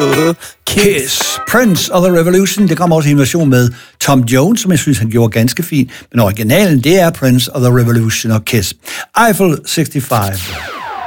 Kiss. Prince of the Revolution. Det kommer også i en version med Tom Jones, som jeg synes, han gjorde ganske fint. Men originalen, det er Prince of the Revolution og Kiss. Eiffel 65.